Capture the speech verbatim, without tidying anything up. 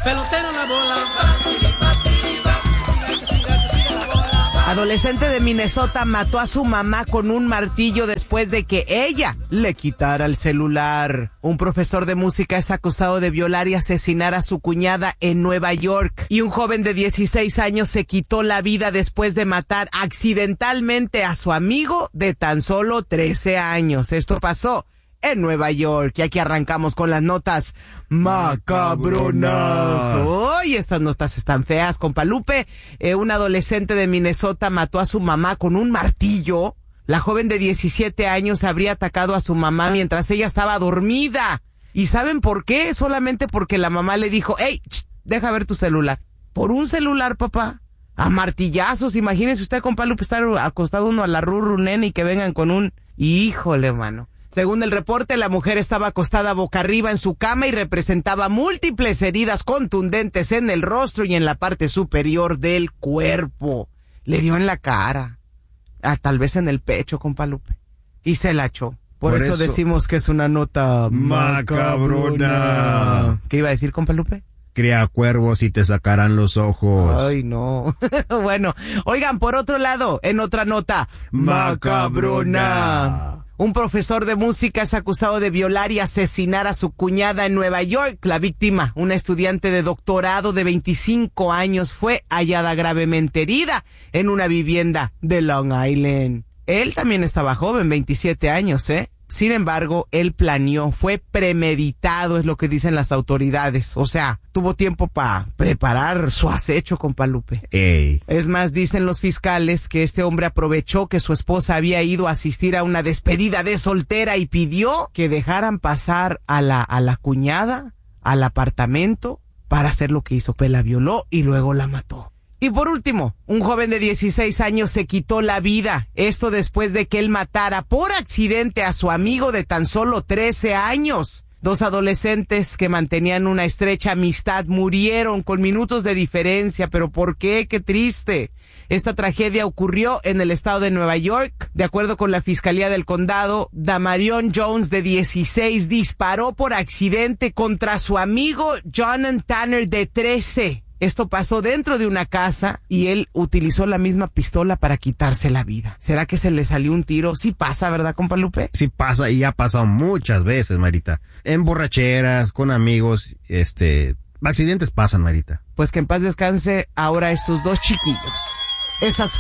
pelotero la bola. Adolescente de Minnesota mató a su mamá con un martillo después de que ella le quitara el celular. Un profesor de música es acusado de violar y asesinar a su cuñada en Nueva York. Y un joven de dieciséis años se quitó la vida después de matar accidentalmente a su amigo de tan solo trece años. Esto pasó en Nueva York. Y aquí arrancamos con las notas macabronas. Uy, estas notas están feas, compa Lupe. Eh, un adolescente de Minnesota mató a su mamá con un martillo. La joven de diecisiete años habría atacado a su mamá mientras ella estaba dormida. ¿Y saben por qué? Solamente porque la mamá le dijo, hey, ch, deja ver tu celular. Por un celular, papá. A martillazos. Imagínese usted, compa Lupe, estar acostado uno a la rurru, nene, y que vengan con un... Híjole, mano. Según el reporte, la mujer estaba acostada boca arriba en su cama y representaba múltiples heridas contundentes en el rostro y en la parte superior del cuerpo. Le dio en la cara, ah, tal vez en el pecho, compa Lupe, y se la echó. Por, Por eso, eso decimos que es una nota macabrona. macabrona. ¿Qué iba a decir, compa Lupe? Cría cuervos y te sacarán los ojos. Ay, no. Bueno, oigan, por otro lado, en otra nota macabrona. macabrona. Un profesor de música es acusado de violar y asesinar a su cuñada en Nueva York. La víctima, una estudiante de doctorado de veinticinco años, fue hallada gravemente herida en una vivienda de Long Island. Él también estaba joven, veintisiete años, ¿eh? Sin embargo, él planeó, fue premeditado, es lo que dicen las autoridades. O sea, tuvo tiempo para preparar su acecho, compa Lupe. Ey. Es más, dicen los fiscales que este hombre aprovechó que su esposa había ido a asistir a una despedida de soltera y pidió que dejaran pasar a la, a la cuñada al apartamento para hacer lo que hizo, pues la violó y luego la mató. Y por último, un joven de dieciséis años se quitó la vida. Esto después de que él matara por accidente a su amigo de tan solo trece años. Dos adolescentes que mantenían una estrecha amistad murieron con minutos de diferencia. ¿Pero por qué? ¡Qué triste! Esta tragedia ocurrió en el estado de Nueva York. De acuerdo con la Fiscalía del Condado, Damarion Jones, de dieciséis, disparó por accidente contra su amigo John Tanner, de trece. Esto pasó dentro de una casa y él utilizó la misma pistola para quitarse la vida. ¿Será que se le salió un tiro? Sí pasa, ¿verdad, compa Lupe? Sí pasa y ha pasado muchas veces, Marita. En borracheras, con amigos, este... accidentes pasan, Marita. Pues que en paz descanse ahora estos dos chiquillos. Estas